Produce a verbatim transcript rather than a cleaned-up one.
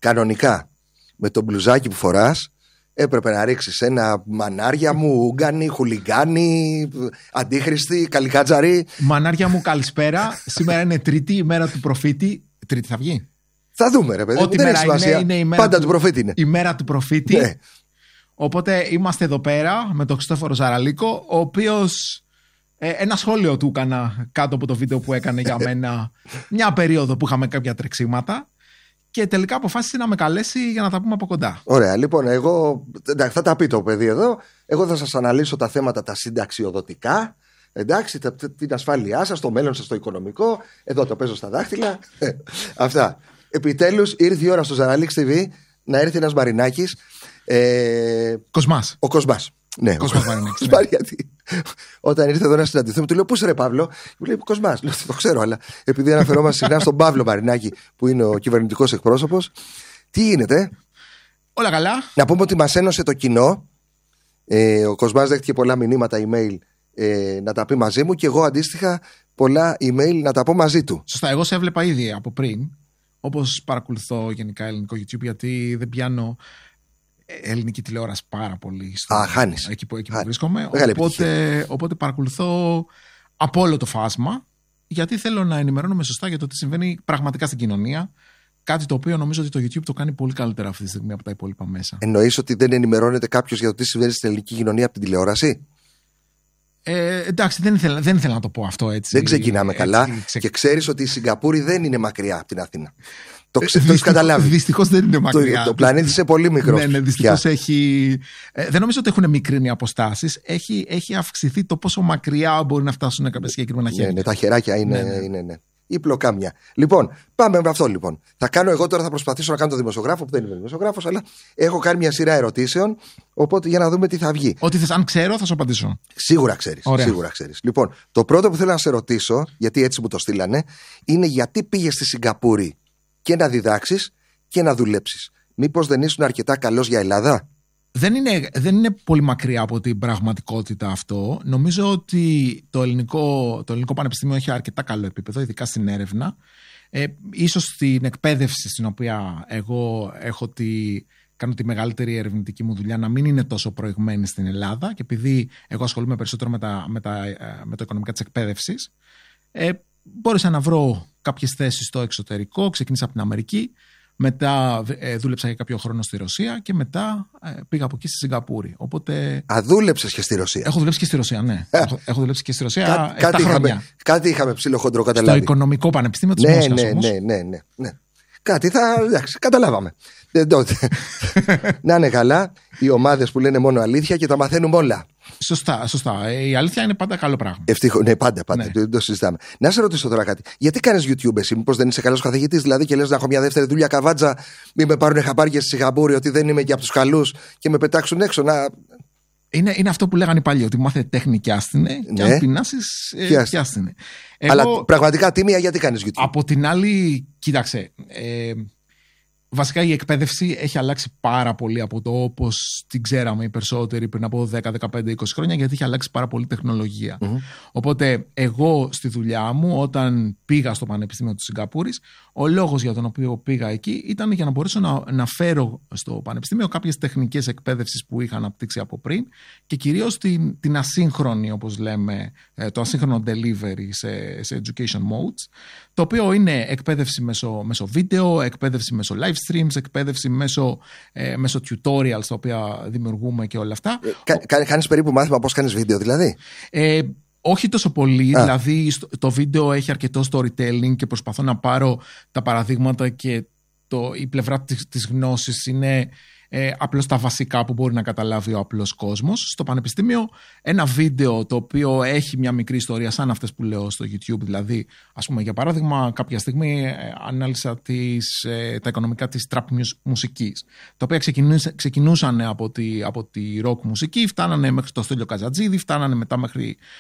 κανονικά με το μπλουζάκι που φοράς έπρεπε να ρίξεις ένα μανάρια μου, ούγκανη, χουλιγκάνη, αντίχρηστη, καλικάτζαρη. Μανάρια μου, καλησπέρα. Σήμερα είναι Τρίτη, ημέρα του προφήτη. Τρίτη θα βγει. Θα δούμε, ρε παιδί. Ό,τι μέρα είναι, είναι η μέρα Πάντα του, του προφήτη είναι. Η μέρα του προφήτη. Ναι. Οπότε είμαστε εδώ πέρα με τον Χριστόφορο Ζαραλίκο, ο οποίος ε, ένα σχόλιο του έκανα κάτω από το βίντεο που έκανε για μένα μια περίοδο που είχαμε κάποια τρεξίματα. Και τελικά αποφάσισε να με καλέσει για να τα πούμε από κοντά. Ωραία, λοιπόν, εγώ θα τα πει το παιδί εδώ. Εγώ θα σας αναλύσω τα θέματα τα συνταξιοδοτικά. Εντάξει, τα, την ασφάλειά σας, το μέλλον σας, το οικονομικό. Εδώ το παίζω στα δάχτυλα. Αυτά. Επιτέλους ήρθε η ώρα στο Ζαραλίξ τι βι να έρθει ένας Μαρινάκης. Ε, Κοσμάς. Ο Κοσμάς. Ναι, Κοσμάς Μαρινάκης. Ναι. Γιατί όταν ήρθε εδώ να συναντηθούμε, του λέω: Πού είσαι, ρε Παύλο? Μου λέει: Κοσμάς. Λέω: Το ξέρω, αλλά επειδή αναφερόμαστε συχνά στον Παύλο Μαρινάκη, που είναι ο κυβερνητικός εκπρόσωπος, τι γίνεται? Όλα καλά. Να πούμε ότι μας ένωσε το κοινό. Ε, ο Κοσμάς δέχτηκε πολλά μηνύματα email ε, να τα πει μαζί μου και εγώ αντίστοιχα πολλά email να τα πω μαζί του. Σωστά, εγώ σε έβλεπα ήδη από πριν. Όπως παρακολουθώ γενικά ελληνικό YouTube, γιατί δεν πιάνω ελληνική τηλεόραση πάρα πολύ στο, Α, χάνεις. εκεί που, εκεί που βρίσκομαι. Μεγάλη Οπότε, οπότε παρακολουθώ από όλο το φάσμα, γιατί θέλω να ενημερώνομαι σωστά για το τι συμβαίνει πραγματικά στην κοινωνία. Κάτι το οποίο νομίζω ότι το YouTube το κάνει πολύ καλύτερα αυτή τη στιγμή από τα υπόλοιπα μέσα. Εννοείς ότι δεν ενημερώνεται κάποιος για το τι συμβαίνει στην ελληνική κοινωνία από την τηλεόραση? Ε, εντάξει, δεν ήθελα, δεν ήθελα να το πω αυτό έτσι. Δεν ξεκινάμε έτσι, καλά. ξε... Και ξέρεις ότι η Σιγκαπούρη δεν είναι μακριά από την Αθήνα. Το έχεις καταλάβει. Δυστυχώς δεν είναι μακριά. Το, το πλανήτη είναι πολύ μικρό. Ναι, ναι, δυστυχώς έχει. Ε, δεν νομίζω ότι έχουν μικρύνει οι αποστάσεις. Έχει, έχει αυξηθεί το πόσο μακριά μπορεί να φτάσουν κάποια συγκεκριμένα χέρια. Ναι, ναι, τα χεράκια είναι. Ναι, ναι. είναι ναι. Ή πλοκάμια. Λοιπόν, πάμε με αυτό λοιπόν. Θα κάνω εγώ τώρα, θα προσπαθήσω να κάνω το δημοσιογράφο, που δεν είμαι δημοσιογράφος, αλλά έχω κάνει μια σειρά ερωτήσεων. Οπότε για να δούμε τι θα βγει. Ό,τι θες, αν ξέρω, θα σου απαντήσω. Σίγουρα ξέρεις. Σίγουρα ξέρεις. Λοιπόν, το πρώτο που θέλω να σε ρωτήσω, γιατί έτσι μου το στείλανε, είναι γιατί πήγες στη Σιγκαπούρη και να διδάξεις και να δουλέψεις. Μήπως δεν ήσουν αρκετά καλός για Ελλάδα? Δεν είναι, δεν είναι πολύ μακριά από την πραγματικότητα αυτό. Νομίζω ότι το ελληνικό, το ελληνικό πανεπιστήμιο έχει αρκετά καλό επίπεδο, ειδικά στην έρευνα. Ε, ίσως στην εκπαίδευση στην οποία εγώ έχω τη, κάνω τη μεγαλύτερη ερευνητική μου δουλειά να μην είναι τόσο προηγμένη στην Ελλάδα, και επειδή εγώ ασχολούμαι περισσότερο με, τα, με, τα, με το οικονομικά της εκπαίδευσης, ε, μπόρεσα να βρω κάποιες θέσεις στο εξωτερικό. Ξεκίνησα από την Αμερική. Μετά ε, δούλεψα για κάποιο χρόνο στη Ρωσία και μετά ε, πήγα από εκεί στη Σιγκαπούρη. Οπότε... Α, δούλεψες και στη Ρωσία? Έχω δουλέψει και στη Ρωσία, ναι. έχω, έχω δουλέψει και στη Ρωσία Κά, επτά κάτι χρόνια. Είχαμε, κάτι είχαμε ψηλό χοντρό καταλάβει. Στο Οικονομικό Πανεπιστήμιο της ναι, Μόσχας ναι, όμως. Ναι, ναι, ναι, ναι. Κάτι θα, εντάξει, καταλάβαμε. Να είναι καλά οι ομάδες που λένε μόνο αλήθεια και τα μαθαίνουμε όλα. Σωστά, σωστά. Η αλήθεια είναι πάντα καλό πράγμα. Ευτυχώς, ναι, πάντα, πάντα. Ναι. Το, το συζητάμε. Να σε ρωτήσω τώρα κάτι. Γιατί κάνεις YouTube εσύ, μήπως δεν είσαι καλός καθηγητής, δηλαδή, και λες να έχω μια δεύτερη δουλειά καβάτζα, μην με πάρουν χαμπάρια στη Σιγκαπούρη ότι δεν είμαι και από τους καλούς και με πετάξουν έξω να. Είναι, είναι αυτό που λέγανε οι παλιοί, ότι μάθε τέχνη και άστινε, και ναι. αν πεινάσεις ε, και άστινε. Αλλά εγώ, πραγματικά τίμια, γιατί κάνεις YouTube? Από την άλλη, κοίταξε. Ε, Βασικά η εκπαίδευση έχει αλλάξει πάρα πολύ από το όπως την ξέραμε οι περισσότεροι πριν από δέκα, δεκαπέντε, είκοσι χρόνια, γιατί έχει αλλάξει πάρα πολύ τεχνολογία. Mm-hmm. Οπότε εγώ στη δουλειά μου, όταν πήγα στο Πανεπιστήμιο της Σιγκαπούρης, ο λόγος για τον οποίο πήγα εκεί ήταν για να μπορέσω να, να φέρω στο Πανεπιστήμιο κάποιες τεχνικές εκπαίδευσης που είχα αναπτύξει από πριν και κυρίως την, την ασύγχρονη, όπως λέμε, το ασύγχρονο delivery σε, σε education modes, το οποίο είναι εκπαίδευση μέσω, μέσω βίντεο, εκπαίδευση μέσω live streams, εκπαίδευση μέσω, ε, μέσω tutorials τα οποία δημιουργούμε και όλα αυτά. Κα, κα, κάνεις περίπου μάθημα πώς κάνεις βίντεο δηλαδή? Ε, όχι τόσο πολύ, Α. δηλαδή το βίντεο έχει αρκετό storytelling και προσπαθώ να πάρω τα παραδείγματα και το, η πλευρά της, της γνώσης είναι ε, απλώς τα βασικά που μπορεί να καταλάβει ο απλός κόσμος. Στο πανεπιστήμιο ένα βίντεο το οποίο έχει μια μικρή ιστορία σαν αυτές που λέω στο YouTube, δηλαδή ας πούμε για παράδειγμα κάποια στιγμή ε, ανάλυσα τις, ε, τα οικονομικά της trap μουσικής, τα οποία ξεκινούσαν από τη, από τη rock μουσική, φτάνανε μέχρι το Στέλιο Καζατζίδη, φτάνανε μετά μέχρι,